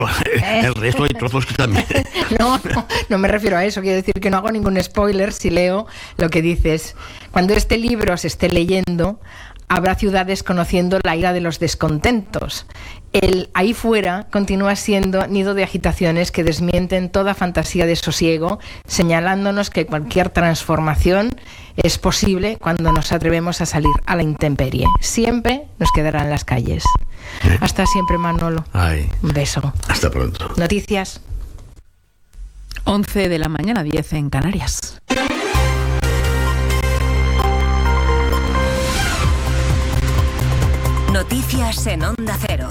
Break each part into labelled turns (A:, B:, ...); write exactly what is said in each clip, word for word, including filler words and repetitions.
A: El resto hay trozos que también.
B: No, no, no me refiero a eso. Quiero decir que no hago ningún spoiler si leo lo que dices. Cuando este libro se esté leyendo, habrá ciudades conociendo la ira de los descontentos. El ahí fuera continúa siendo nido de agitaciones que desmienten toda fantasía de sosiego, señalándonos que cualquier transformación es posible cuando nos atrevemos a salir a la intemperie. Siempre nos quedarán las calles. ¿Eh? Hasta siempre, Manolo.
A: Ay.
B: Un beso.
A: Hasta pronto.
B: Noticias.
C: once de la mañana, diez en Canarias.
D: Noticias en Onda Cero.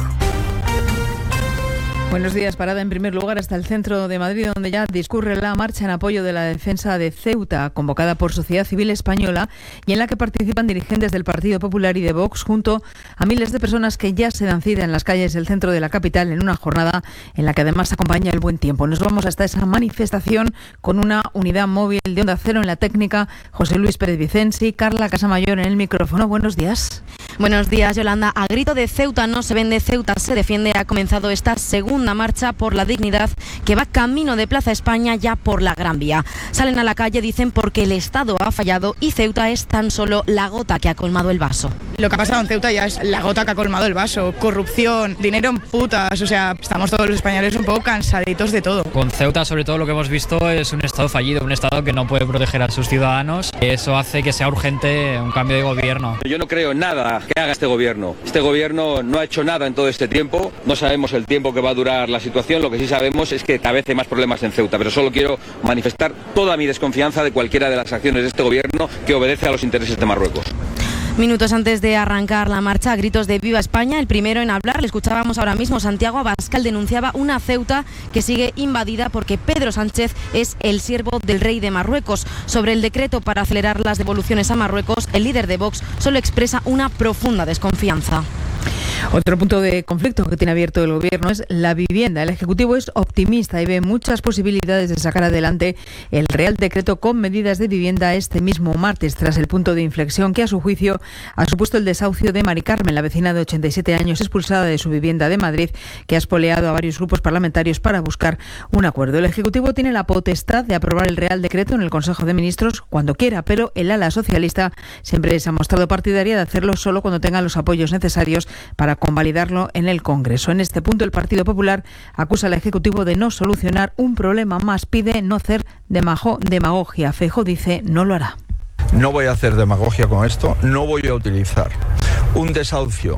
C: Buenos días. Parada en primer lugar hasta el centro de Madrid, donde ya discurre la marcha en apoyo de la defensa de Ceuta, convocada por Sociedad Civil Española y en la que participan dirigentes del Partido Popular y de Vox, junto a miles de personas que ya se dan cita en las calles del centro de la capital en una jornada en la que además acompaña el buen tiempo. Nos vamos hasta esa manifestación con una unidad móvil de Onda Cero en la técnica, José Luis Pérez Vicenci, Carla Casamayor en el micrófono. Buenos días.
E: Buenos días, Yolanda. A grito de Ceuta no se vende, Ceuta se defiende. Ha comenzado esta segunda marcha por la dignidad que va camino de Plaza España, ya por la Gran Vía. Salen a la calle, dicen, porque el Estado ha fallado y Ceuta es tan solo la gota que ha colmado el vaso.
F: Lo que ha pasado en Ceuta ya es la gota que ha colmado el vaso. Corrupción, dinero en putas, o sea, estamos todos los españoles un poco cansaditos de todo.
G: Con Ceuta, sobre todo, lo que hemos visto es un Estado fallido, un Estado que no puede proteger a sus ciudadanos. Eso hace que sea urgente un cambio de gobierno.
H: Yo no creo en nada que haga este gobierno. Este gobierno no ha hecho nada en todo este tiempo. No sabemos el tiempo que va a durar la situación. Lo que sí sabemos es que cada vez hay más problemas en Ceuta. Pero solo quiero manifestar toda mi desconfianza de cualquiera de las acciones de este gobierno que obedece a los intereses de Marruecos.
E: Minutos antes de arrancar la marcha, a gritos de Viva España, el primero en hablar, le escuchábamos ahora mismo, Santiago Abascal denunciaba una Ceuta que sigue invadida porque Pedro Sánchez es el siervo del rey de Marruecos. Sobre el decreto para acelerar las devoluciones a Marruecos, el líder de Vox solo expresa una profunda desconfianza.
C: Otro punto de conflicto que tiene abierto el Gobierno es la vivienda. El Ejecutivo es optimista y ve muchas posibilidades de sacar adelante el Real Decreto con medidas de vivienda este mismo martes, tras el punto de inflexión que, a su juicio, ha supuesto el desahucio de Mari Carmen, la vecina de ochenta y siete años expulsada de su vivienda de Madrid, que ha espoleado a varios grupos parlamentarios para buscar un acuerdo. El Ejecutivo tiene la potestad de aprobar el Real Decreto en el Consejo de Ministros cuando quiera, pero el ala socialista siempre se ha mostrado partidaria de hacerlo solo cuando tenga los apoyos necesarios para convalidarlo en el Congreso. En este punto, el Partido Popular acusa al Ejecutivo de no solucionar un problema más, pide no hacer demago- demagogia. Feijóo dice no lo hará.
I: No voy a hacer demagogia con esto, no voy a utilizar un desahucio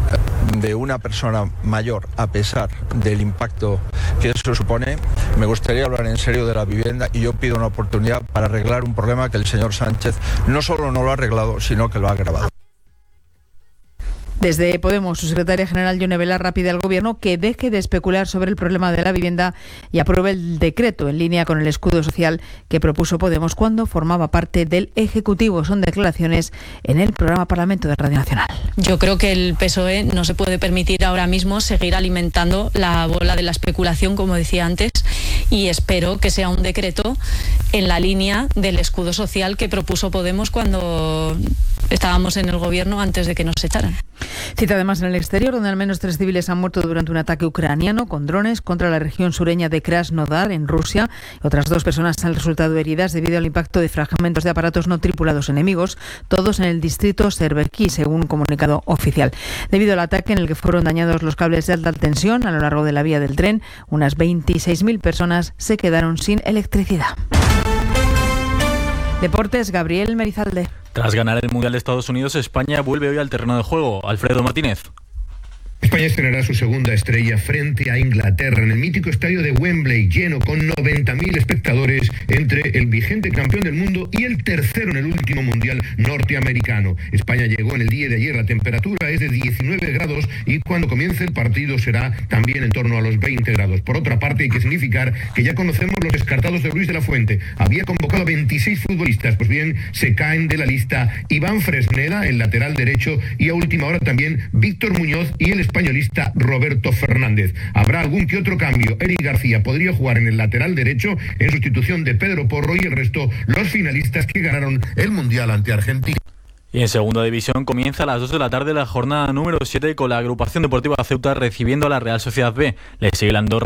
I: de una persona mayor a pesar del impacto que eso supone. Me gustaría hablar en serio de la vivienda y yo pido una oportunidad para arreglar un problema que el señor Sánchez no solo no lo ha arreglado, sino que lo ha agravado.
C: Desde Podemos, su secretaria general Yone Belarra pide al Gobierno que deje de especular sobre el problema de la vivienda y apruebe el decreto en línea con el escudo social que propuso Podemos cuando formaba parte del Ejecutivo. Son declaraciones en el programa Parlamento de Radio Nacional.
J: Yo creo que el P S O E no se puede permitir ahora mismo seguir alimentando la bola de la especulación, como decía antes, y espero que sea un decreto en la línea del escudo social que propuso Podemos cuando estábamos en el Gobierno antes de que nos echaran.
C: Cita además en el exterior, donde al menos tres civiles han muerto durante un ataque ucraniano con drones contra la región sureña de Krasnodar, en Rusia. Otras dos personas han resultado heridas debido al impacto de fragmentos de aparatos no tripulados enemigos, todos en el distrito Severki, según un comunicado oficial. Debido al ataque en el que fueron dañados los cables de alta tensión a lo largo de la vía del tren, unas veintiséis mil personas se quedaron sin electricidad. Deportes, Gabriel Merizalde.
K: Tras ganar el Mundial de Estados Unidos, España vuelve hoy al terreno de juego. Alfredo Martínez.
L: España estrenará su segunda estrella frente a Inglaterra en el mítico estadio de Wembley, lleno con noventa mil espectadores entre el vigente campeón del mundo y el tercero en el último mundial norteamericano. España llegó en el día de ayer, la temperatura es de diecinueve grados y cuando comience el partido será también en torno a los veinte grados. Por otra parte, hay que significar que ya conocemos los descartados de Luis de la Fuente. Había convocado a veintiséis futbolistas, pues bien, se caen de la lista Iván Fresneda, el lateral derecho, y a última hora también Víctor Muñoz y el españolista Roberto Fernández. Habrá algún que otro cambio. Eric García podría jugar en el lateral derecho en sustitución de Pedro Porro y el resto los finalistas que ganaron el Mundial ante Argentina.
K: Y en segunda división comienza a las dos de la tarde la jornada número siete con la agrupación deportiva Ceuta recibiendo a la Real Sociedad B. Le sigue el Andorra